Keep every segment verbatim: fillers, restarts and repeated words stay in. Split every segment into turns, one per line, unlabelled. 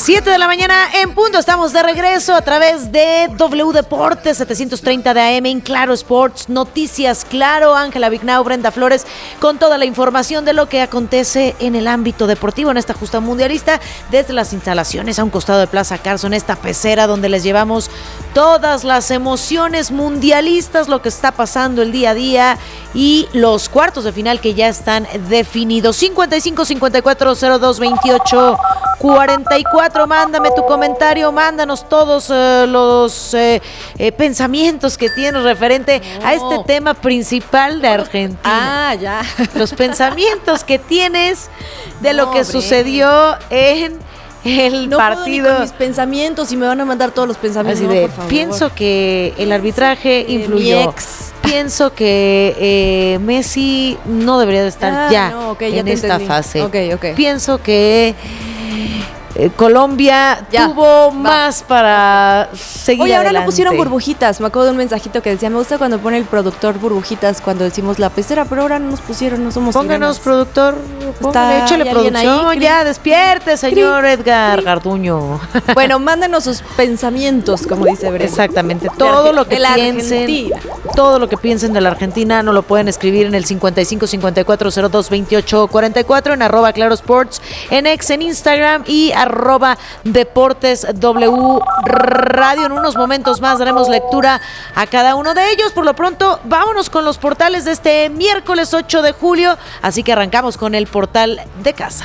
siete de la mañana en punto, estamos de regreso a través de W Deportes setecientos treinta de A M en Claro Sports, Noticias Claro, Ángela Vignau, Brenda Flores, con toda la información de lo que acontece en el ámbito deportivo en esta justa mundialista, desde las instalaciones a un costado de Plaza Carso, en esta pecera donde les llevamos todas las emociones mundialistas, lo que está pasando el día a día y los cuartos de final que ya están definidos. cincuenta y cinco cincuenta y cuatro cero dos veintiocho cuarenta y cuatro, mándame tu comentario, mándanos todos eh, los eh, eh, pensamientos que tienes referente no. a este tema principal de Argentina.
Ah, ya.
Los pensamientos que tienes de no, lo que Bre. sucedió en el
no
partido.
Puedo ni con mis pensamientos y me van a mandar todos los pensamientos.
Así de,
no, por favor.
Pienso que el arbitraje
eh,
influyó.
Mi ex.
Pienso que eh, Messi no debería de estar
ah,
ya,
no, okay, ya
en esta
entendí.
fase.
Okay, okay.
Pienso que eh, Colombia
ya,
tuvo
va.
más para seguir
Oye, ahora
adelante.
no pusieron burbujitas. Me acuerdo de un mensajito que decía, me gusta cuando pone el productor burbujitas cuando decimos la pecera, pero ahora no nos pusieron, no somos
Pónganos,
sirenas.
productor, póngale, échale producción, ahí, ya, despierte, señor cri, Edgar cri. Garduño.
Bueno, mándanos sus pensamientos, como dice Brenda.
Exactamente, todo lo que piensen, Argentina. todo lo que piensen de la Argentina, nos lo pueden escribir en el cincuenta y cinco cincuenta y cuatro cero dos veintiocho cuarenta y cuatro, en arroba Claro Sports, en X, en Instagram y arroba Deportes W Radio. En unos momentos más daremos lectura a cada uno de ellos. Por lo pronto, vámonos con los portales de este miércoles ocho de julio, así que arrancamos con el portal de casa.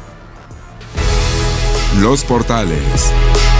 Los portales.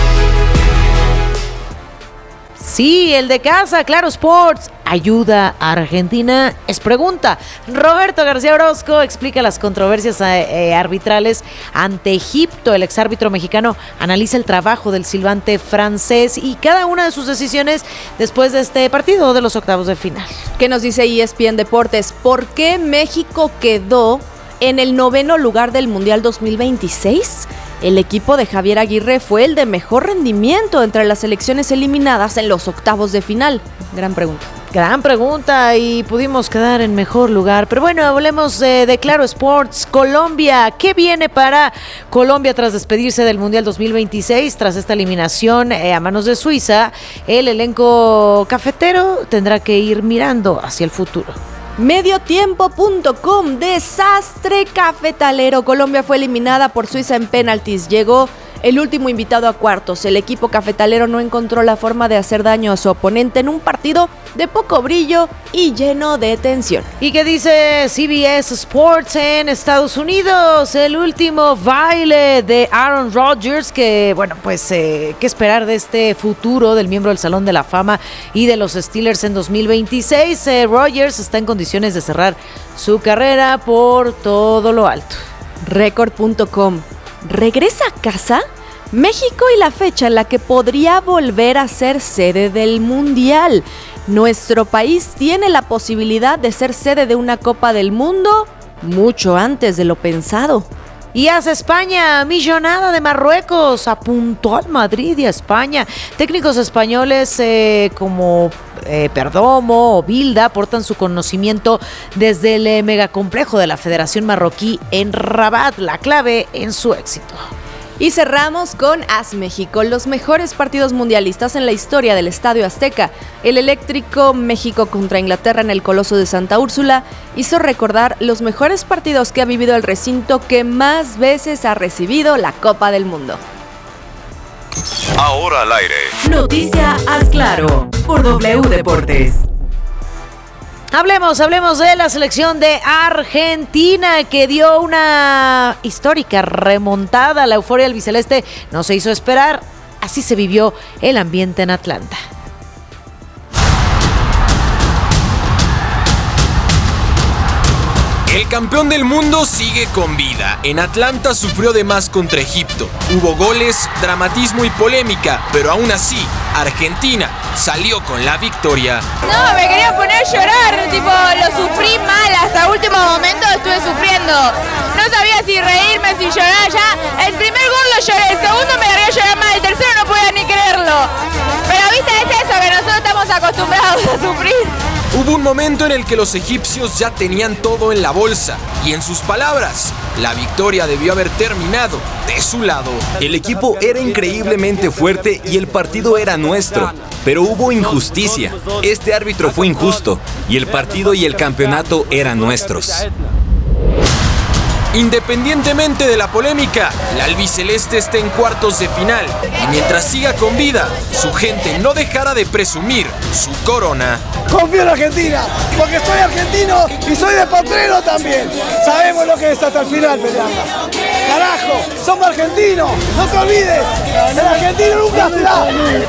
Sí, el de casa, Claro Sports. ¿Ayuda a Argentina? Es pregunta. Roberto García Orozco explica las controversias eh, arbitrales ante Egipto. El exárbitro mexicano analiza el trabajo del silbante francés y cada una de sus decisiones después de este partido de los octavos de final.
¿Qué nos dice E S P N Deportes? ¿Por qué México quedó en el noveno lugar del Mundial dos mil veintiséis? El equipo de Javier Aguirre fue el de mejor rendimiento entre las selecciones eliminadas en los octavos de final. Gran pregunta.
Gran pregunta y pudimos quedar en mejor lugar. Pero bueno, hablemos de, de Claro Sports. Colombia, ¿qué viene para Colombia tras despedirse del Mundial dos mil veintiséis? Tras esta eliminación eh, a manos de Suiza, el elenco cafetero tendrá que ir mirando hacia el futuro.
Mediotiempo punto com, desastre cafetalero. Colombia fue eliminada por Suiza en penaltis. Llegó el último invitado a cuartos. El equipo cafetalero no encontró la forma de hacer daño a su oponente en un partido de poco brillo y lleno de tensión.
¿Y qué dice C B S Sports en Estados Unidos? El último baile de Aaron Rodgers, que bueno, pues eh, qué esperar de este futuro del miembro del Salón de la Fama y de los Steelers en dos mil veintiséis. Eh, Rodgers está en condiciones de cerrar su carrera por todo lo alto.
Record punto com. ¿Regresa a casa? México y la fecha en la que podría volver a ser sede del Mundial. Nuestro país tiene la posibilidad de ser sede de una Copa del Mundo mucho antes de lo pensado.
Y hace España, millonada de Marruecos, apuntó al Madrid y a España. Técnicos españoles eh, como eh, Perdomo o Bilda aportan su conocimiento desde el eh, megacomplejo de la Federación Marroquí en Rabat, la clave en su éxito.
Y cerramos con AS México, los mejores partidos mundialistas en la historia del Estadio Azteca. El eléctrico México contra Inglaterra en el Coloso de Santa Úrsula hizo recordar los mejores partidos que ha vivido el recinto que más veces ha recibido la Copa del Mundo.
Ahora al aire.
Noticia Haz Claro por W Deportes.
Hablemos, hablemos de la selección de Argentina que dio una histórica remontada. La euforia albiceleste no se hizo esperar. Así se vivió el ambiente en Atlanta.
El campeón del mundo sigue con vida. En Atlanta sufrió de más contra Egipto. Hubo goles, dramatismo y polémica, pero aún así, Argentina salió con la victoria.
No, me quería poner a llorar, tipo, lo sufrí mal, hasta último momento estuve sufriendo. No sabía si reírme, si llorar ya. El primer gol lo lloré, el segundo me largué a llorar más, el tercero no podía ni creerlo. Pero viste, es eso, que nosotros estamos acostumbrados a sufrir.
Hubo un momento en el que los egipcios ya tenían todo en la bolsa, y en sus palabras, La victoria debió haber terminado de su lado.
El equipo era increíblemente fuerte y el partido era nuestro, pero hubo injusticia. Este árbitro fue injusto y el partido y el campeonato eran nuestros.
Independientemente de la polémica, la albiceleste está en cuartos de final y mientras siga con vida, su gente no dejará de presumir su corona.
Confío en Argentina, porque soy argentino y soy de Potrero también. Sabemos lo que es hasta el final peleando. Carajo, somos argentinos, no te olvides, el argentino nunca será.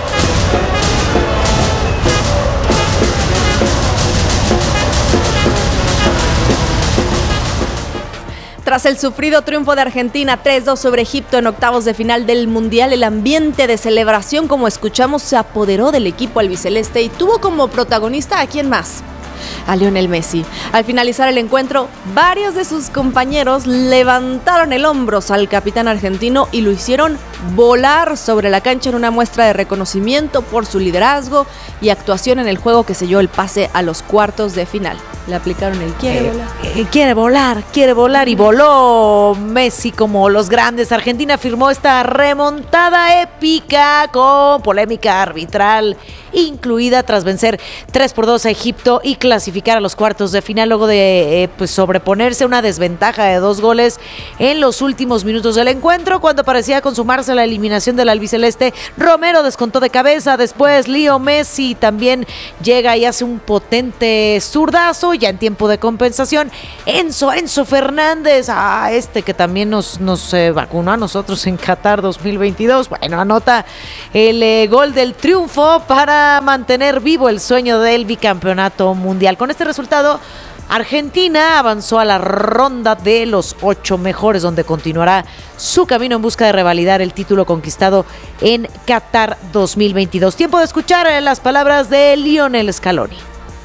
Tras el sufrido triunfo de Argentina tres dos sobre Egipto en octavos de final del Mundial, el ambiente de celebración, como escuchamos, se apoderó del equipo albiceleste y tuvo como protagonista ¿a quién más? A Lionel Messi. Al finalizar el encuentro, varios de sus compañeros levantaron el hombro al capitán argentino y lo hicieron volar sobre la cancha en una muestra de reconocimiento por su liderazgo y actuación en el juego que selló el pase a los cuartos de final. Le aplicaron el quiere
eh,
volar.
Eh, quiere volar, quiere volar y voló Messi como los grandes. Argentina firmó esta remontada épica con polémica arbitral incluida tras vencer tres por dos a Egipto y clasificar a los cuartos de final luego de eh, pues sobreponerse a una desventaja de dos goles en los últimos minutos del encuentro. Cuando parecía consumarse la eliminación del albiceleste, Romero descontó de cabeza, después Leo Messi también llega y hace un potente zurdazo ya en tiempo de compensación. Enzo, Enzo Fernández, a ah, este que también nos, nos eh, vacunó a nosotros en Qatar dos mil veintidós, bueno, anota el eh, gol del triunfo para mantener vivo el sueño del bicampeonato mundial. Con este resultado, Argentina avanzó a la ronda de los ocho mejores, donde continuará su camino en busca de revalidar el título conquistado en Qatar dos mil veintidós. Tiempo de escuchar las palabras de Lionel Scaloni.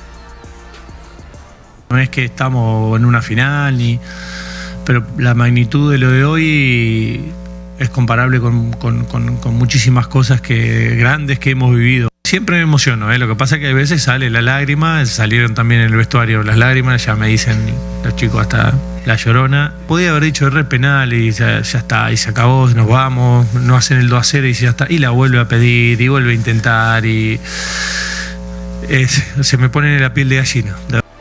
No es que estamos en una final, ni, pero la magnitud de lo de hoy es comparable con, con, con, con muchísimas cosas que, grandes que hemos vivido. Siempre me emociono, ¿eh? Lo que pasa es que a veces sale la lágrima, salieron también en el vestuario las lágrimas, ya me dicen los chicos hasta la llorona. Podía haber dicho re penal y ya, ya está, y se acabó, nos vamos, no hacen el dos a cero y ya está, y la vuelve a pedir y vuelve a intentar y es, se me pone en la piel de gallina.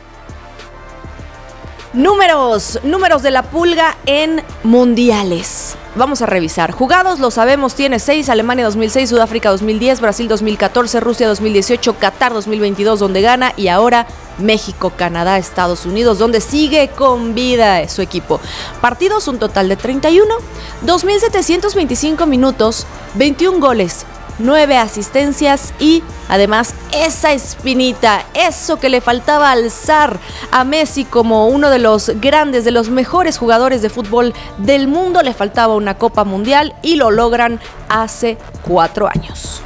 Números, números de la Pulga en mundiales. Vamos a revisar. Jugados, lo sabemos, tiene seis: Alemania dos mil seis, Sudáfrica dos mil diez, Brasil dos mil catorce, Rusia dos mil dieciocho, Qatar dos mil veintidós, donde gana, y ahora México, Canadá, Estados Unidos, donde sigue con vida su equipo. Partidos, un total de treinta y uno, dos mil setecientos veinticinco minutos, veintiún goles, nueve asistencias y además esa espinita, eso que le faltaba alzar a Messi como uno de los grandes, de los mejores jugadores de fútbol del mundo. Le faltaba una Copa Mundial y lo logran hace cuatro años.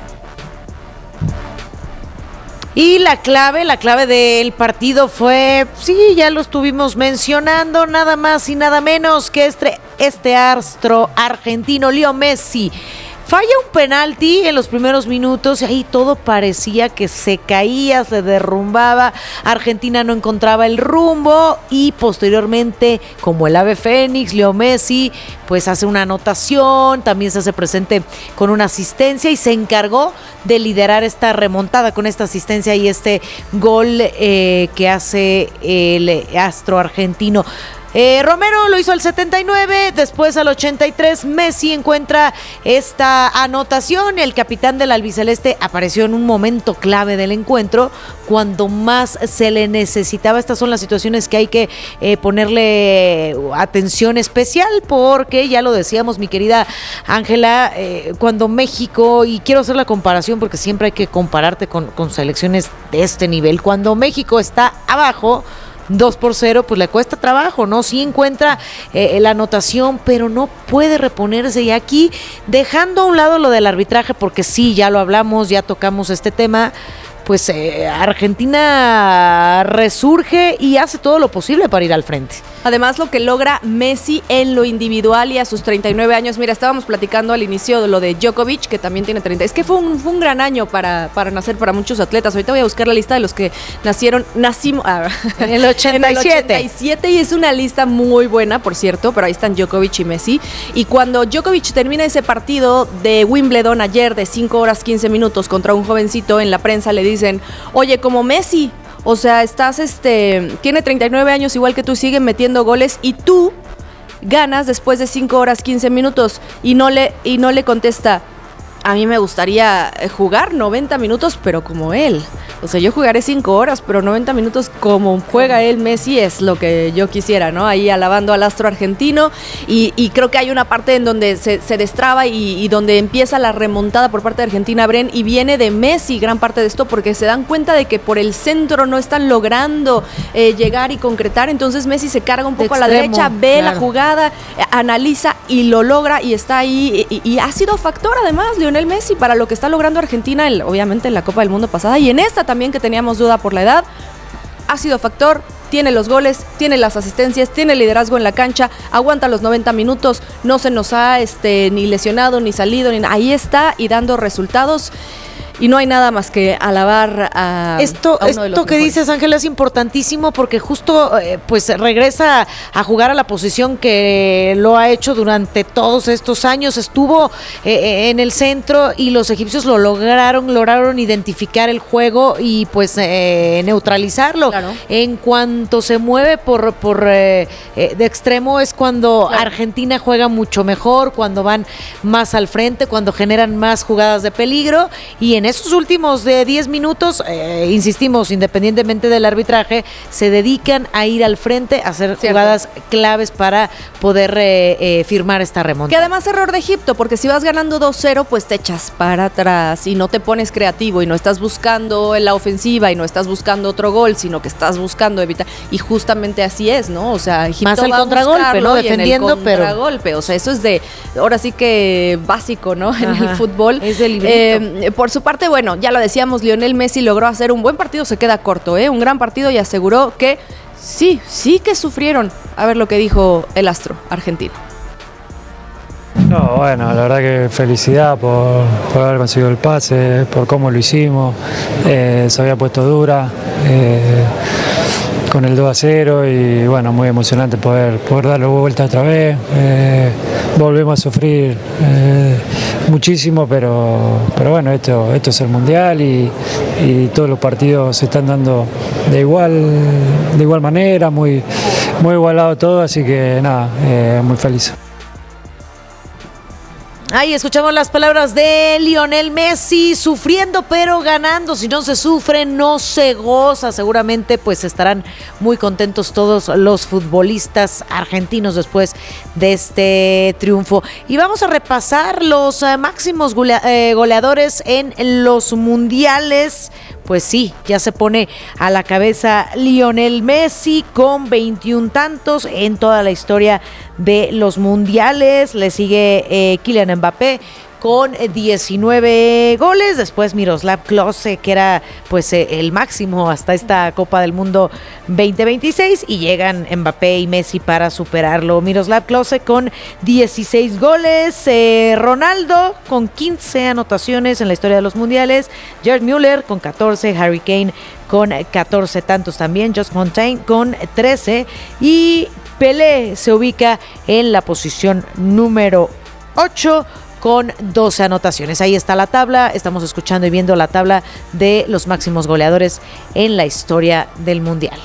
Y la clave, la clave del partido fue, sí, ya lo estuvimos mencionando, nada más y nada menos que este, este astro argentino, Leo Messi. Falla un penalti en los primeros minutos y ahí todo parecía que se caía, se derrumbaba. Argentina no encontraba el rumbo y posteriormente, como el ave fénix, Leo Messi pues hace una anotación, también se hace presente con una asistencia y se encargó de liderar esta remontada con esta asistencia y este gol eh, que hace el astro argentino. Eh, Romero lo hizo al setenta y nueve, después al ochenta y tres Messi encuentra esta anotación. El capitán del albiceleste apareció en un momento clave del encuentro, cuando más se le necesitaba. Estas son las situaciones que hay que eh, ponerle atención especial, porque ya lo decíamos, mi querida Ángela, eh, cuando México, y quiero hacer la comparación porque siempre hay que compararte con, con selecciones de este nivel, cuando México está abajo dos por cero, pues le cuesta trabajo, ¿no? Sí encuentra eh, la anotación, pero no puede reponerse. Y aquí, dejando a un lado lo del arbitraje, porque sí, ya lo hablamos, ya tocamos este tema, pues eh, Argentina resurge y hace todo lo posible para ir al frente.
Además, lo que logra Messi en lo individual y a sus treinta y nueve años. Mira, estábamos platicando al inicio de lo de Djokovic, que también tiene treinta. Es que fue un, fue un gran año para, para nacer para muchos atletas. Ahorita voy a buscar la lista de los que nacieron, nacimos ah,
en el ochenta y siete.
En el ochenta y siete, y es una lista muy buena, por cierto, pero ahí están Djokovic y Messi. Y cuando Djokovic termina ese partido de Wimbledon ayer de cinco horas quince minutos contra un jovencito, en la prensa le dicen, oye, como Messi, o sea, estás, este, tiene treinta y nueve años igual que tú, sigue metiendo goles y tú ganas después de cinco horas quince minutos y no le, y no le contesta, a mí me gustaría jugar noventa minutos, pero como él. O sea, yo jugaré cinco horas, pero noventa minutos como juega él, Messi, es lo que yo quisiera, ¿no? Ahí alabando al astro argentino. Y, y creo que hay una parte en donde se, se destraba y, y donde empieza la remontada por parte de Argentina, Bren, y viene de Messi gran parte de esto, porque se dan cuenta de que por el centro no están logrando eh, llegar y concretar. Entonces Messi se carga un poco de a la derecha, ve claro. la jugada, eh, analiza y lo logra y está ahí. Y, y ha sido factor, además, Lionel Messi, para lo que está logrando Argentina, el, obviamente en la Copa del Mundo pasada y en esta también, que teníamos duda por la edad. Ha sido factor, tiene los goles, tiene las asistencias, tiene liderazgo en la cancha, aguanta los noventa minutos, no se nos ha este, ni lesionado, ni salido, ni ahí está y dando resultados. Y no hay nada más que alabar a
esto
a uno de los
esto que
mejores.
dices, Ángela, es importantísimo porque justo eh, pues regresa a jugar a la posición que lo ha hecho durante todos estos años. Estuvo eh, en el centro y los egipcios lo lograron lograron identificar el juego y pues eh, neutralizarlo.
Claro.
En cuanto se mueve por por eh, eh, de extremo es cuando claro. Argentina juega mucho mejor, cuando van más al frente, cuando generan más jugadas de peligro, y en En esos últimos de diez minutos, eh, insistimos, independientemente del arbitraje, se dedican a ir al frente, a hacer Cierto. jugadas claves para poder eh, eh, firmar esta remontada.
Que además error de Egipto, porque si vas ganando dos cero, pues te echas para atrás y no te pones creativo y no estás buscando la ofensiva y no estás buscando otro gol, sino que estás buscando evitar. Y justamente así es, ¿no? O sea, Egipto
más el
va
contragolpe, ¿no? Defendiendo,
pero contragolpe, o sea, eso es de, ahora sí que básico, ¿no? En Ajá. el fútbol.
Es del librito.
Eh, por su parte, bueno, ya lo decíamos, Lionel Messi logró hacer un buen partido, se queda corto, ¿eh? Un gran partido, y aseguró que sí, sí que sufrieron. A ver lo que dijo el astro argentino.
No, bueno, la verdad que felicidad por, por haber conseguido el pase, por cómo lo hicimos, eh, se había puesto dura eh, con el dos a cero y bueno, muy emocionante poder, poder darle vuelta otra vez. Eh, volvemos a sufrir eh, muchísimo, pero, pero bueno, esto, esto es el Mundial y, y todos los partidos se están dando de igual, de igual manera, muy, muy igualado todo, así que nada, eh, muy feliz.
Ahí escuchamos las palabras de Lionel Messi, sufriendo pero ganando. Si no se sufre, no se goza. Seguramente pues estarán muy contentos todos los futbolistas argentinos después de este triunfo. Y vamos a repasar los eh, máximos golea- eh, goleadores en los mundiales. Pues sí, ya se pone a la cabeza Lionel Messi con veintiún tantos en toda la historia de los mundiales. Le sigue eh, Kylian Mbappé con diecinueve goles, después Miroslav Klose, que era pues eh, el máximo hasta esta Copa del Mundo veinte veintiséis, y llegan Mbappé y Messi para superarlo. Miroslav Klose con dieciséis goles, eh, Ronaldo con quince anotaciones en la historia de los mundiales, Gerd Müller con catorce, Harry Kane con catorce tantos también, Just Fontaine con trece, y Pelé se ubica en la posición número ocho con doce anotaciones. Ahí está la tabla, estamos escuchando y viendo la tabla de los máximos goleadores en la historia del Mundial.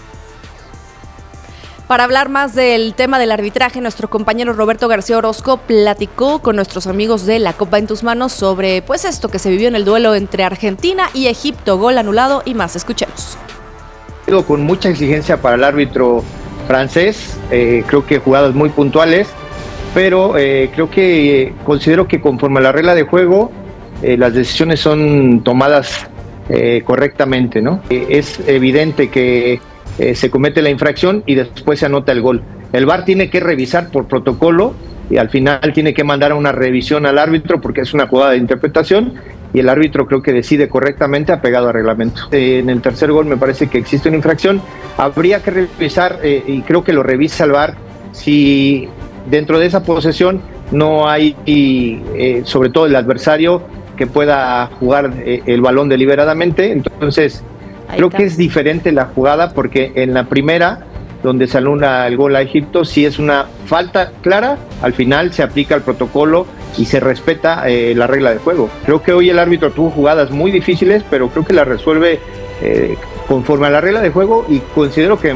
Para hablar más del tema del arbitraje, nuestro compañero Roberto García Orozco platicó con nuestros amigos de La Copa en tus Manos sobre pues esto que se vivió en el duelo entre Argentina y Egipto, gol anulado y más. Escuchemos.
Con mucha exigencia para el árbitro francés, eh, creo que jugadas muy puntuales, pero eh, creo que eh, considero que conforme a la regla de juego, eh, las decisiones son tomadas eh, correctamente, ¿no? Eh, es evidente que eh, se comete la infracción y después se anota el gol. El V A R tiene que revisar por protocolo y al final tiene que mandar una revisión al árbitro porque es una jugada de interpretación y el árbitro creo que decide correctamente apegado al reglamento. Eh, en el tercer gol me parece que existe una infracción, habría que revisar, eh, y creo que lo revisa el V A R, si dentro de esa posesión no hay, y, eh, sobre todo el adversario, que pueda jugar eh, el balón deliberadamente. Entonces Ahí creo está. que es diferente la jugada, porque en la primera, donde se anula el gol a Egipto, sí es una falta clara, al final se aplica el protocolo y se respeta eh, la regla del juego. Creo que hoy el árbitro tuvo jugadas muy difíciles, pero creo que las resuelve eh, conforme a la regla del juego, y considero que...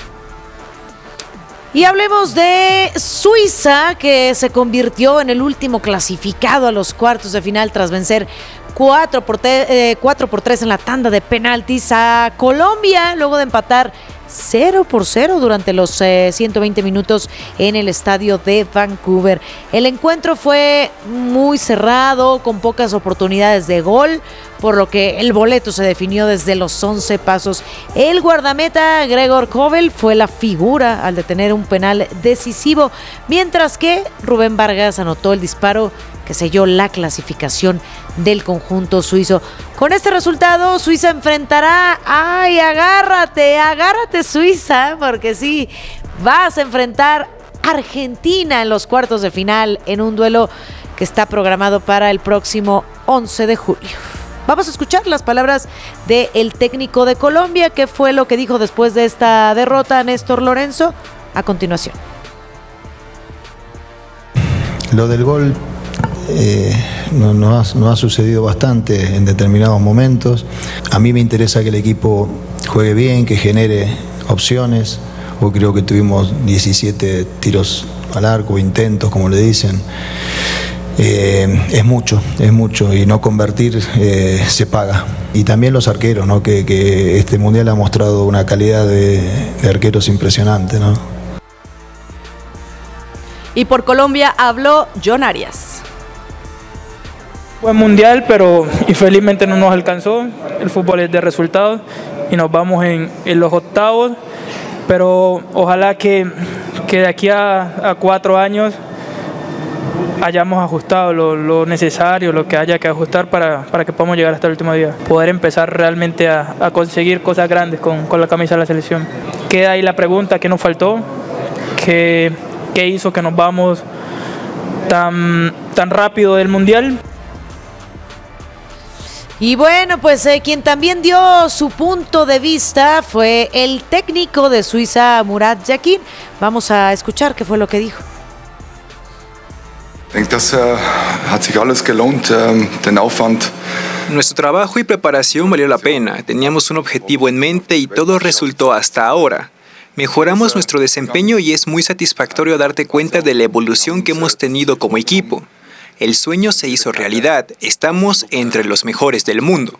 Y hablemos de Suiza, que se convirtió en el último clasificado a los cuartos de final tras vencer cuatro por tres en la tanda de penaltis a Colombia, luego de empatar cero por cero durante los eh, ciento veinte minutos en el estadio de Vancouver. El encuentro fue muy cerrado, con pocas oportunidades de gol, por lo que el boleto se definió desde los once pasos. El guardameta Gregor Kobel fue la figura al detener un penal decisivo, mientras que Rubén Vargas anotó el disparo que selló la clasificación del conjunto suizo. Con este resultado, Suiza enfrentará, ¡ay, agárrate, agárrate Suiza! Porque sí, vas a enfrentar a Argentina en los cuartos de final, en un duelo que está programado para el próximo once de julio. Vamos a escuchar las palabras del técnico de Colombia, que fue lo que dijo después de esta derrota, Néstor Lorenzo, a continuación.
Lo del gol eh, no, no, ha, no ha sucedido bastante en determinados momentos. A mí me interesa que el equipo juegue bien, que genere opciones. Hoy creo que tuvimos diecisiete tiros al arco, intentos, como le dicen. Eh, es mucho, es mucho, y no convertir eh, se paga. Y también los arqueros, ¿no? que, que este mundial ha mostrado una calidad de, de arqueros impresionante, ¿no?
Y por Colombia habló John Arias.
Buen mundial, pero infelizmente no nos alcanzó. El fútbol es de resultados y nos vamos en, en los octavos, pero ojalá que, que de aquí a, a cuatro años hayamos ajustado lo, lo necesario, lo que haya que ajustar para, para que podamos llegar hasta el último día. Poder empezar realmente a, a conseguir cosas grandes con, con la camisa de la selección. Queda ahí la pregunta, ¿qué nos faltó? ¿Qué, qué hizo que nos vamos tan, tan rápido del mundial?
Y bueno, pues eh, quien también dio su punto de vista fue el técnico de Suiza, Murat Yakin. Vamos a escuchar qué fue lo que dijo.
Nuestro trabajo y preparación valió la pena. Teníamos un objetivo en mente y todo resultó hasta ahora. Mejoramos nuestro desempeño y es muy satisfactorio darte cuenta de la evolución que hemos tenido como equipo. El sueño se hizo realidad. Estamos entre los mejores del mundo.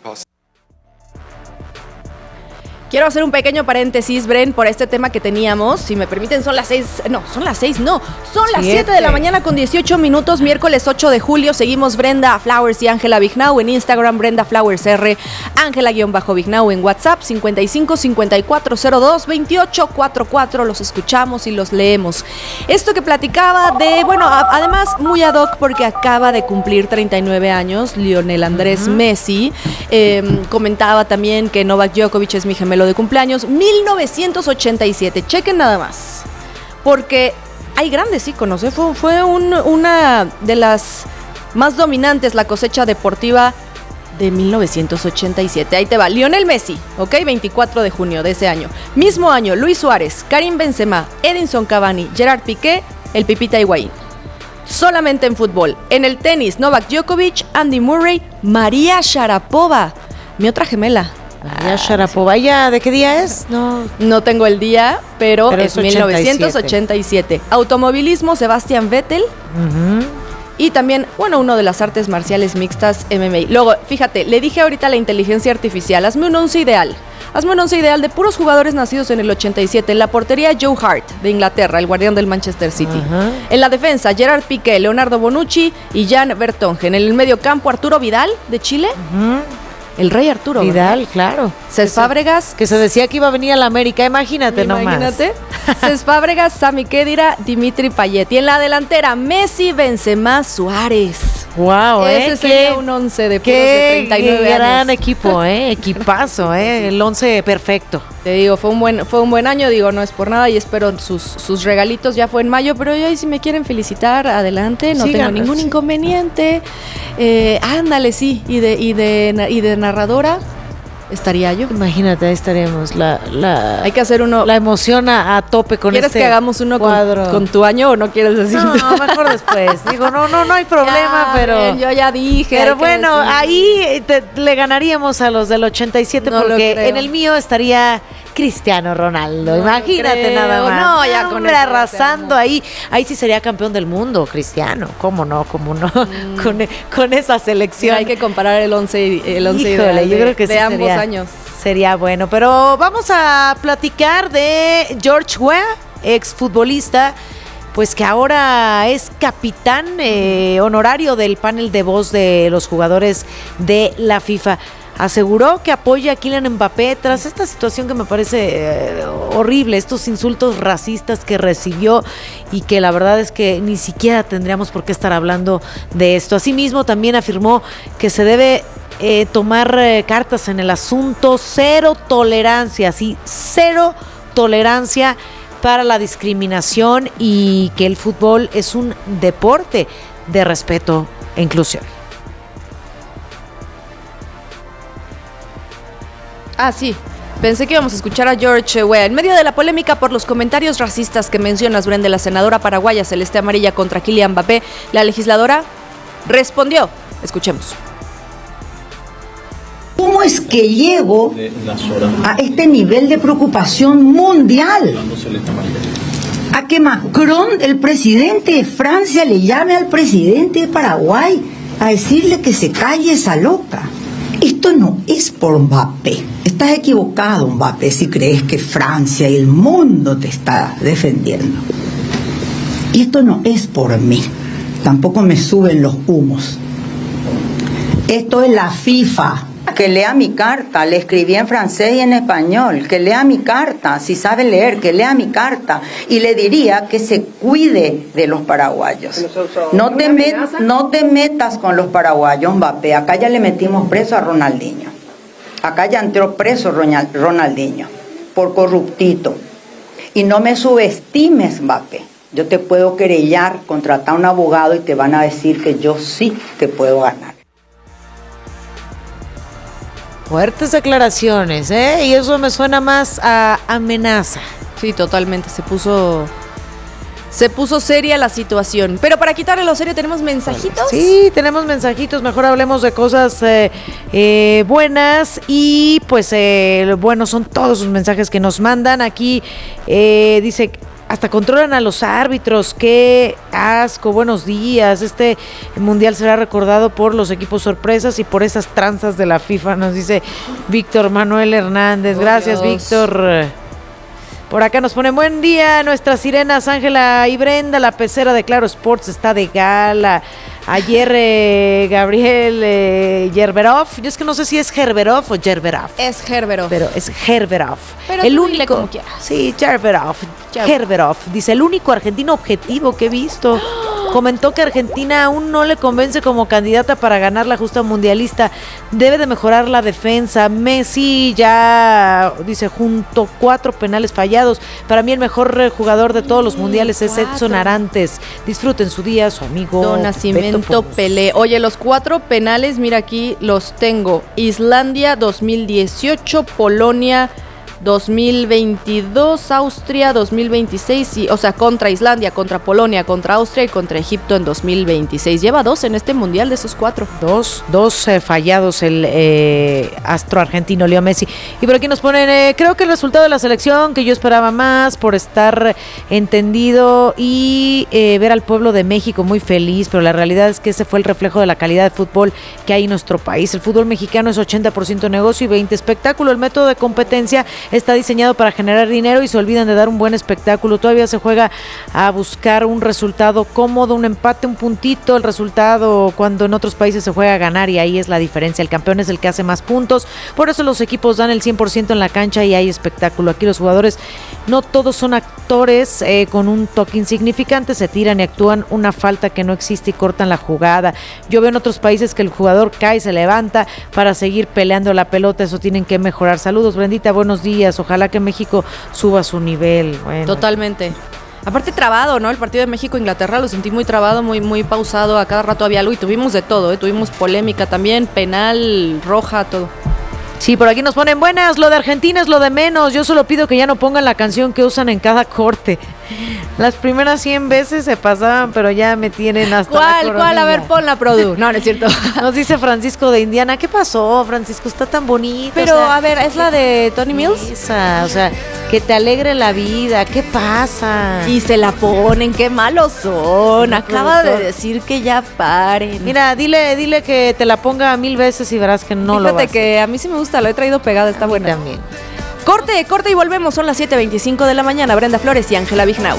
Quiero hacer un pequeño paréntesis, Bren, por este tema que teníamos. Si me permiten, son las seis. No, son las seis, no. Son las siete de la mañana con dieciocho minutos, miércoles ocho de julio. Seguimos Brenda Flowers y Ángela Vignau en Instagram, Brenda Flowers R, Ángela-Vignau en WhatsApp, cincuenta y cinco, cincuenta y cuatro, cero dos, veintiocho, cuarenta y cuatro. Los escuchamos y los leemos. Esto que platicaba de, bueno, a, además muy ad hoc porque acaba de cumplir treinta y nueve años, Lionel Andrés uh-huh. Messi. Eh, comentaba también que Novak Djokovic es mi gemelo de cumpleaños, mil novecientos ochenta y siete. Chequen nada más, porque hay grandes íconos, ¿eh? fue, fue un, una de las más dominantes la cosecha deportiva de mil novecientos ochenta y siete. Ahí te va, Lionel Messi, ok, veinticuatro de junio de ese año. Mismo año, Luis Suárez, Karim Benzema, Edinson Cavani, Gerard Piqué, el Pipita Higuaín. Solamente en fútbol. En el tenis, Novak Djokovic, Andy Murray, María Sharapova, mi otra gemela.
María Sharapova, ¿ya de qué día es? No,
no tengo el día, pero, pero es, es mil novecientos ochenta y siete. Automovilismo, Sebastian Vettel. Uh-huh. Y también, bueno, uno de las artes marciales mixtas, M M A. Luego, fíjate, le dije ahorita a la inteligencia artificial, hazme un once ideal. Hazme un once ideal de puros jugadores nacidos en el ochenta y siete. En la portería, Joe Hart, de Inglaterra, el guardián del Manchester City. Uh-huh. En la defensa, Gerard Piqué, Leonardo Bonucci y Jan Vertonghen. En el medio campo, Arturo Vidal, de Chile. Uh-huh. El rey Arturo
Vidal,
¿verdad?
Claro.
Cés Fábregas.
Que se decía que iba a venir a la América, imagínate nomás.
Imagínate. Cés Fábregas, Sami Khedira, Dimitri Payet. Y en la delantera, Messi, Benzema, Suárez.
Wow,
Ese
¿eh?
sería
Qué,
un once de puros
qué
de treinta y nueve
gran
años.
equipo, ¿eh? Equipazo, ¿eh? El once perfecto.
Te digo, fue un buen fue un buen año, digo, no es por nada y espero sus, sus regalitos. Ya fue en mayo, pero ahí si me quieren felicitar, adelante, no
Síganos,
tengo ningún
sí.
inconveniente. Eh, ándale, sí, y de, y de, y de narradora estaría yo.
Imagínate, ahí estaríamos. La, la,
Hay que hacer uno.
la emoción a, a tope con
¿Quieres
este
que hagamos uno
cuadro.
con, con tu año o no quieres decir?
No, mejor después. Digo, no, no, no hay problema,
Ya,
pero.
bien, yo ya dije.
Pero
hay que
bueno,
decir.
ahí te- le ganaríamos a los del ochenta y siete
No lo
porque
creo.
en el mío estaría Cristiano Ronaldo.
No lo
Imagínate
creo.
nada más.
No, ya con
Hombre,
eso
arrasando ahí. Ahí sí sería campeón del mundo, Cristiano. ¿Cómo no? ¿Cómo no?
Mm.
con, con esa selección.
Hay que comparar el once el once
Híjole,
ideal
yo
de,
creo que
de
sí
ambos
sería,
años.
Sería bueno. Pero vamos a platicar de George Weah, exfutbolista, pues que ahora es capitán eh, honorario del panel de voz de los jugadores de la FIFA. Aseguró que apoya a Kylian Mbappé tras esta situación que me parece eh, horrible, estos insultos racistas que recibió y que la verdad es que ni siquiera tendríamos por qué estar hablando de esto. Asimismo, también afirmó que se debe eh, tomar eh, cartas en el asunto, cero tolerancia, sí, cero tolerancia para la discriminación y que el fútbol es un deporte de respeto e inclusión.
Ah, sí. Pensé que íbamos a escuchar a George Weah. En medio de la polémica por los comentarios racistas que mencionas, Brenda, la senadora paraguaya celeste amarilla contra Kylian Mbappé, la legisladora respondió. Escuchemos.
¿Cómo es que llego a este nivel de preocupación mundial? A que Macron, el presidente de Francia, le llame al presidente de Paraguay a decirle que se calle esa loca. Esto no es por Mbappé. Estás equivocado, Mbappé, si crees que Francia y el mundo te está defendiendo. Y esto no es por mí. Tampoco me suben los humos. Esto es la FIFA. Que lea mi carta, le escribí en francés y en español, que lea mi carta, si sabe leer, que lea mi carta, y le diría que se cuide de los paraguayos. No te, met, no te metas con los paraguayos, Mbappé, acá ya le metimos preso a Ronaldinho, acá ya entró preso Ronaldinho, por corruptito, y no me subestimes, Mbappé, yo te puedo querellar, contratar a un abogado y te van a decir que yo sí te puedo ganar.
Fuertes declaraciones, ¿eh? Y eso me suena más a amenaza.
Sí, totalmente. Se puso. Se puso seria la situación. Pero para quitarle lo serio, ¿tenemos mensajitos?
Sí, tenemos mensajitos. Mejor hablemos de cosas eh, eh, buenas. Y pues, eh, bueno, son todos los mensajes que nos mandan. Aquí eh, dice. Hasta controlan a los árbitros, qué asco, buenos días. Este mundial será recordado por los equipos sorpresas y por esas tranzas de la FIFA, nos dice Víctor Manuel Hernández. Gracias, Víctor. Por acá nos ponen buen día, nuestras sirenas Ángela y Brenda, la pecera de Claro Sports está de gala. Ayer eh, Gabriel eh, Gerberov, yo es que no sé si es Gerberov o Gerberov.
Es Gerberov.
Pero es Gerberov.
Pero
el
tú
único,
dile como quieras.
Sí, Gerberov.
Gerberov.
Gerberov. Dice, el único argentino objetivo que he visto. Comentó que Argentina aún no le convence como candidata para ganar la justa mundialista. Debe de mejorar la defensa. Messi ya, dice, junto cuatro penales fallados. Para mí el mejor jugador de todos los mundiales es Edson Arantes. Disfruten su día, su amigo
Don Nascimento Pelé. Oye, los cuatro penales, mira aquí los tengo. Islandia dos mil dieciocho, Polonia dos mil veintidós, Austria dos mil veintiséis, y, o sea, contra Islandia, contra Polonia, contra Austria y contra Egipto en dos mil veintiséis. Lleva dos en este mundial de esos cuatro.
Dos, dos eh, fallados el eh, astro argentino Leo Messi. Y por aquí nos ponen, eh, creo que el resultado de la selección, que yo esperaba más por estar entendido y eh, ver al pueblo de México muy feliz, pero la realidad es que ese fue el reflejo de la calidad de fútbol que hay en nuestro país. El fútbol mexicano es ochenta por ciento negocio y veinte por ciento espectáculo. El método de competencia está diseñado para generar dinero y se olvidan de dar un buen espectáculo. Todavía se juega a buscar un resultado cómodo, un empate, un puntito, el resultado cuando en otros países se juega a ganar y ahí es la diferencia. El campeón es el que hace más puntos, por eso los equipos dan el cien por ciento en la cancha y hay espectáculo. Aquí los jugadores no todos son actores eh, con un toque insignificante, se tiran y actúan una falta que no existe y cortan la jugada. Yo veo en otros países que el jugador cae, se levanta para seguir peleando la pelota, eso tienen que mejorar. Saludos, Brendita, buenos días, ojalá que México suba su nivel. Bueno.
Totalmente. Aparte trabado, ¿no? El partido de México-Inglaterra lo sentí muy trabado, muy muy pausado, a cada rato había algo y tuvimos de todo, ¿eh? Tuvimos polémica también, penal, roja, todo.
Sí, por aquí nos ponen buenas, lo de Argentina es lo de menos, yo solo pido que ya no pongan la canción que usan en cada corte. Las primeras cien veces se pasaban, pero ya me tienen hasta
¿Cuál,
la coronilla.
cuál? A ver, ponla, Produ. No, no es cierto.
Nos dice Francisco de Indiana, ¿qué pasó, Francisco? Está tan bonito.
Pero,
o sea,
a ver, ¿es la de Tony Mills?
Esa, o sea, que te alegre la vida, ¿qué pasa?
Y se la ponen, qué malos son. Acaba de decir que ya paren.
Mira, dile, dile que te la ponga mil veces y verás que no
Fíjate
lo vas.
Fíjate que a mí sí me gusta, lo he traído pegada, está buena.
También.
Corte, corte y volvemos, son las siete veinticinco de la mañana. Brenda Flores y Ángela Vignau.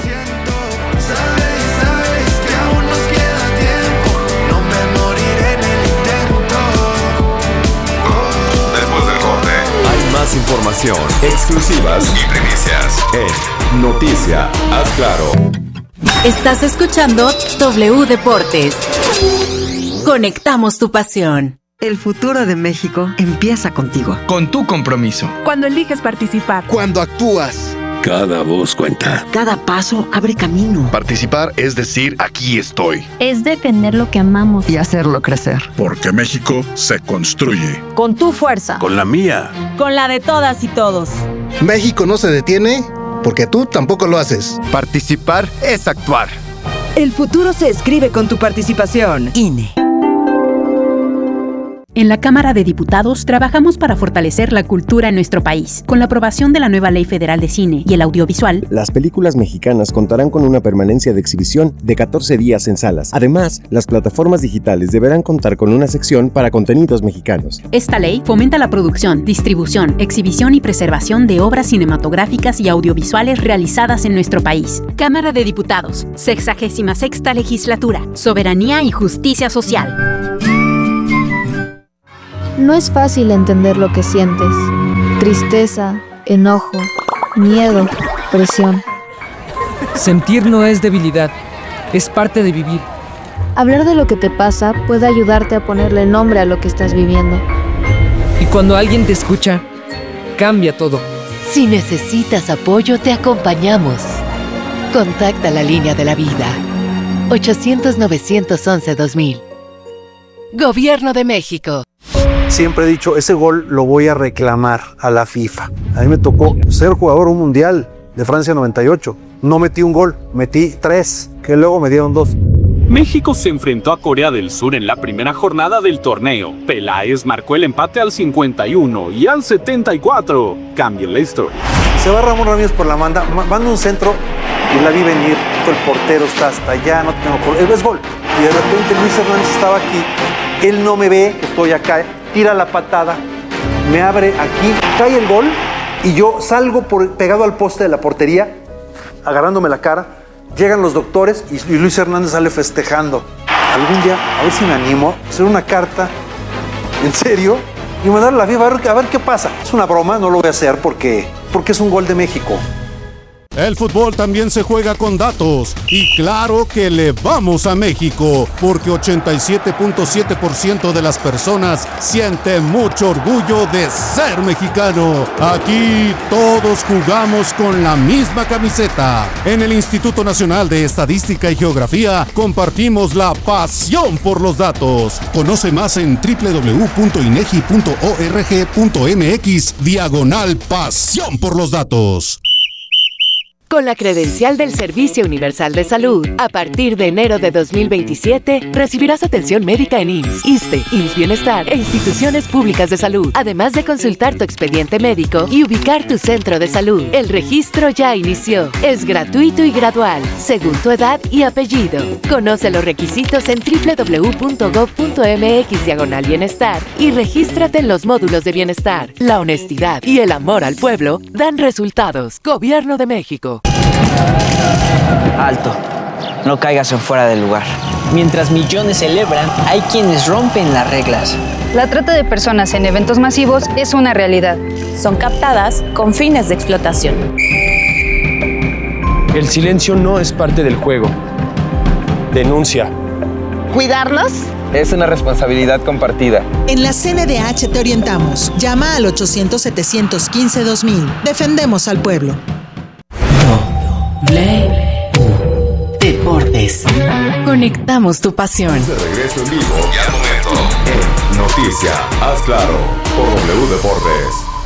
Después del corte, hay más información, exclusivas y primicias en Noticia, haz claro.
Estás escuchando W Deportes. Conectamos tu pasión.
El futuro de México empieza contigo.
Con tu compromiso.
Cuando eliges participar.
Cuando actúas.
Cada voz cuenta.
Cada paso abre camino.
Participar es decir, aquí estoy.
Es defender lo que amamos.
Y hacerlo crecer.
Porque México se construye.
Con tu fuerza.
Con la mía.
Con la de todas y todos.
México no se detiene porque tú tampoco lo haces. Participar es actuar.
El futuro se escribe con tu participación. I N E.
En la Cámara de Diputados trabajamos para fortalecer la cultura en nuestro país. Con la aprobación de la nueva Ley Federal de Cine y el Audiovisual,
las películas mexicanas contarán con una permanencia de exhibición de catorce días en salas. Además, las plataformas digitales deberán contar con una sección para contenidos mexicanos.
Esta ley fomenta la producción, distribución, exhibición y preservación de obras cinematográficas y audiovisuales realizadas en nuestro país. Cámara de Diputados, sexagésima sexta legislatura, soberanía y justicia social.
No es fácil entender lo que sientes. Tristeza, enojo, miedo, presión.
Sentir no es debilidad, es parte de vivir.
Hablar de lo que te pasa puede ayudarte a ponerle nombre a lo que estás viviendo.
Y cuando alguien te escucha, cambia todo.
Si necesitas apoyo, te acompañamos. Contacta la línea de la vida. ochocientos, novecientos once, dos mil. Gobierno de México.
Siempre he dicho, ese gol lo voy a reclamar a la FIFA. A mí me tocó ser jugador un mundial de Francia noventa y ocho. No metí un gol, metí tres, que luego me dieron dos.
México se enfrentó a Corea del Sur en la primera jornada del torneo. Peláez marcó el empate al cincuenta y uno y al setenta y cuatro. Cambia la historia.
Se va Ramón Ramírez por la banda, manda un centro y la vi venir. El portero está hasta allá, no tengo por... Es gol. Y de repente Luis Hernández estaba aquí. Él no me ve, estoy acá. Tira la patada, me abre aquí, cae el gol y yo salgo por, pegado al poste de la portería, agarrándome la cara. Llegan los doctores y, y Luis Hernández sale festejando. Algún día, a ver si me animo, a hacer una carta, en serio, y mandarle a la FIFA a ver, a ver qué pasa. Es una broma, no lo voy a hacer porque, porque es un gol de México.
El fútbol también se juega con datos y claro que le vamos a México porque ochenta y siete punto siete por ciento de las personas sienten mucho orgullo de ser mexicano. Aquí todos jugamos con la misma camiseta. En el Instituto Nacional de Estadística y Geografía compartimos la pasión por los datos. Conoce más en doble u doble u doble u punto inegi punto org punto mx diagonal pasión por los datos.
Con la credencial del Servicio Universal de Salud, a partir de enero de dos mil veintisiete, recibirás atención médica en I M S S, ISSSTE, I M S S Bienestar e instituciones públicas de salud, además de consultar tu expediente médico y ubicar tu centro de salud. El registro ya inició. Es gratuito y gradual, según tu edad y apellido. Conoce los requisitos en doble u doble u doble u punto gob punto eme equis diagonal bienestar y regístrate en los módulos de bienestar. La honestidad y el amor al pueblo dan resultados. Gobierno de México.
Alto, no caigas en fuera del lugar. Mientras millones celebran, hay quienes rompen las reglas.
La trata de personas en eventos masivos es una realidad.
Son captadas con fines de explotación.
El silencio no es parte del juego. Denuncia.
¿Cuidarnos?
Es una responsabilidad compartida.
En la C N D H te orientamos. Llama al ochocientos, setecientos quince, dos mil. Defendemos al pueblo.
W Deportes. Conectamos tu pasión.
De regreso en vivo y al momento en Noticia, haz claro, por W Deportes.